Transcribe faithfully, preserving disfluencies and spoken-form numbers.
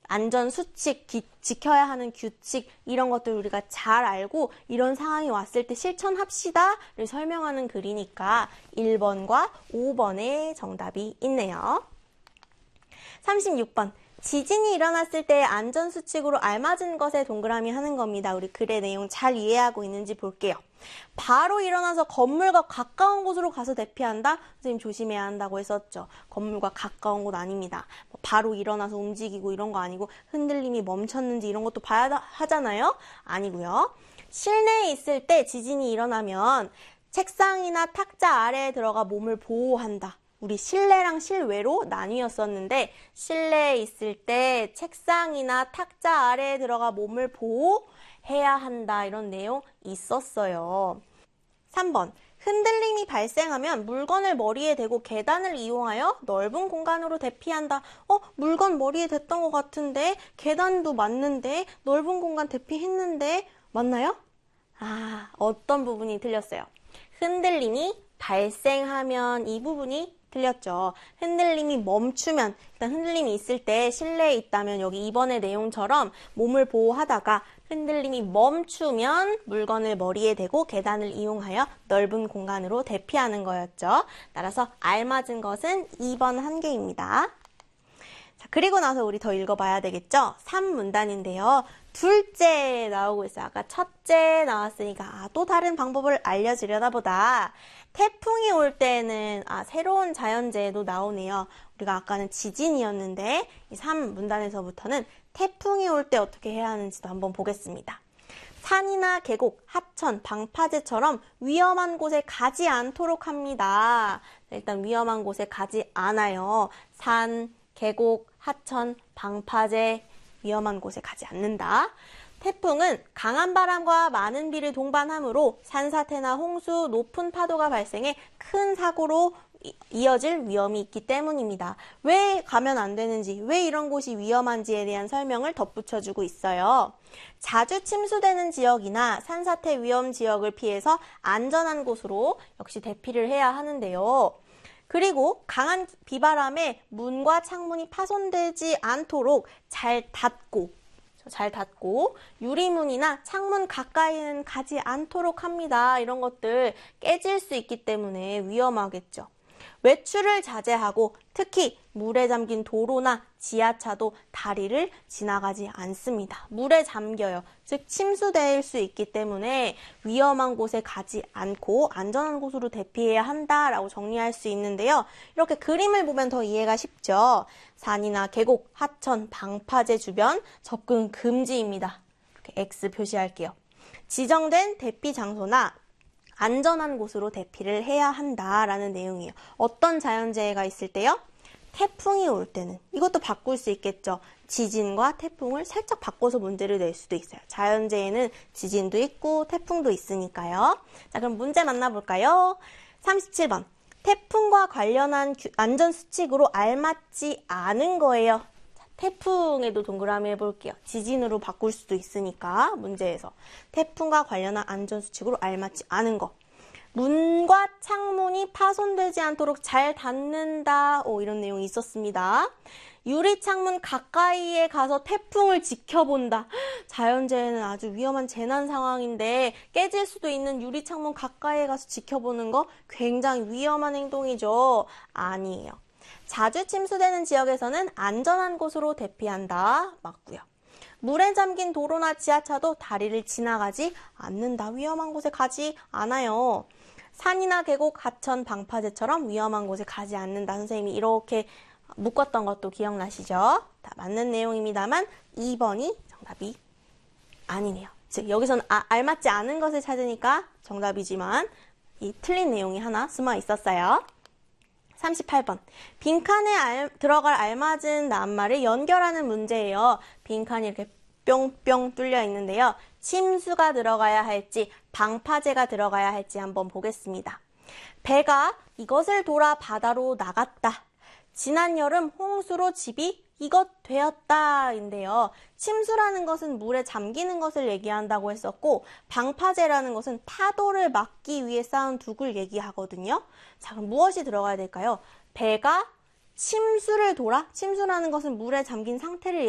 안전수칙, 기, 지켜야 하는 규칙 이런 것들 우리가 잘 알고 이런 상황이 왔을 때 실천합시다를 설명하는 글이니까 일 번과 오 번에 정답이 있네요. 삼십육 번. 지진이 일어났을 때 안전수칙으로 알맞은 것에 동그라미 하는 겁니다. 우리 글의 내용 잘 이해하고 있는지 볼게요. 바로 일어나서 건물과 가까운 곳으로 가서 대피한다? 선생님 조심해야 한다고 했었죠. 건물과 가까운 곳 아닙니다. 바로 일어나서 움직이고 이런 거 아니고 흔들림이 멈췄는지 이런 것도 봐야 하잖아요? 아니고요. 실내에 있을 때 지진이 일어나면 책상이나 탁자 아래에 들어가 몸을 보호한다. 우리 실내랑 실외로 나뉘었었는데 실내에 있을 때 책상이나 탁자 아래에 들어가 몸을 보호해야 한다. 이런 내용 있었어요. 삼 번. 흔들림이 발생하면 물건을 머리에 대고 계단을 이용하여 넓은 공간으로 대피한다. 어? 물건 머리에 댔던 것 같은데 계단도 맞는데 넓은 공간 대피했는데 맞나요? 아, 어떤 부분이 틀렸어요? 흔들림이 발생하면 이 부분이 틀렸죠. 흔들림이 멈추면 일단 흔들림이 있을 때 실내에 있다면 여기 이 번의 내용처럼 몸을 보호하다가 흔들림이 멈추면 물건을 머리에 대고 계단을 이용하여 넓은 공간으로 대피하는 거였죠. 따라서 알맞은 것은 이 번 한 개입니다. 자, 그리고 나서 우리 더 읽어봐야 되겠죠? 삼 문단인데요. 둘째 나오고 있어요. 아까 첫째 나왔으니까 아, 또 다른 방법을 알려주려다 보다 태풍이 올 때는 아, 새로운 자연재해도 나오네요. 우리가 아까는 지진이었는데 이 삼 문단에서부터는 태풍이 올 때 어떻게 해야 하는지도 한번 보겠습니다. 산이나 계곡, 하천, 방파제처럼 위험한 곳에 가지 않도록 합니다. 일단 위험한 곳에 가지 않아요. 산, 계곡, 하천, 방파제, 위험한 곳에 가지 않는다. 태풍은 강한 바람과 많은 비를 동반하므로 산사태나 홍수, 높은 파도가 발생해 큰 사고로 이어질 위험이 있기 때문입니다. 왜 가면 안 되는지, 왜 이런 곳이 위험한지에 대한 설명을 덧붙여주고 있어요. 자주 침수되는 지역이나 산사태 위험 지역을 피해서 안전한 곳으로 역시 대피를 해야 하는데요. 그리고 강한 비바람에 문과 창문이 파손되지 않도록 잘 닫고 잘 닫고 유리문이나 창문 가까이는 가지 않도록 합니다. 이런 것들 깨질 수 있기 때문에 위험하겠죠. 외출을 자제하고 특히 물에 잠긴 도로나 지하차도 다리를 지나가지 않습니다. 물에 잠겨요. 즉 침수될 수 있기 때문에 위험한 곳에 가지 않고 안전한 곳으로 대피해야 한다라고 정리할 수 있는데요. 이렇게 그림을 보면 더 이해가 쉽죠. 산이나 계곡, 하천, 방파제 주변 접근 금지입니다. 이렇게 X 표시할게요. 지정된 대피 장소나 안전한 곳으로 대피를 해야 한다라는 내용이에요. 어떤 자연재해가 있을 때요? 태풍이 올 때는 이것도 바꿀 수 있겠죠. 지진과 태풍을 살짝 바꿔서 문제를 낼 수도 있어요. 자연재해는 지진도 있고 태풍도 있으니까요. 자, 그럼 문제 만나볼까요? 삼십칠 번. 태풍과 관련한 안전수칙으로 알맞지 않은 거예요. 태풍에도 동그라미 해볼게요. 지진으로 바꿀 수도 있으니까 문제에서 태풍과 관련한 안전수칙으로 알맞지 않은 거. 문과 창문이 파손되지 않도록 잘 닫는다. 오, 이런 내용이 있었습니다. 유리창문 가까이에 가서 태풍을 지켜본다. 자연재해는 아주 위험한 재난 상황인데 깨질 수도 있는 유리창문 가까이에 가서 지켜보는 거 굉장히 위험한 행동이죠. 아니에요. 자주 침수되는 지역에서는 안전한 곳으로 대피한다. 맞고요. 물에 잠긴 도로나 지하차도 다리를 지나가지 않는다. 위험한 곳에 가지 않아요. 산이나 계곡, 하천, 방파제처럼 위험한 곳에 가지 않는다. 선생님이 이렇게 묶었던 것도 기억나시죠? 다 맞는 내용입니다만 이 번이 정답이 아니네요. 즉 여기서는 아, 알맞지 않은 것을 찾으니까 정답이지만 이 틀린 내용이 하나 숨어 있었어요. 삼십팔 번. 빈칸에 알, 들어갈 알맞은 낱말을 연결하는 문제예요. 빈칸이 이렇게 뿅뿅 뚫려 있는데요. 침수가 들어가야 할지 방파제가 들어가야 할지 한번 보겠습니다. 배가 이것을 돌아 바다로 나갔다. 지난 여름 홍수로 집이 이것 되었다 인데요. 침수라는 것은 물에 잠기는 것을 얘기한다고 했었고 방파제라는 것은 파도를 막기 위해 쌓은 둑을 얘기하거든요. 자, 그럼 무엇이 들어가야 될까요? 배가 침수를 돌아? 침수라는 것은 물에 잠긴 상태를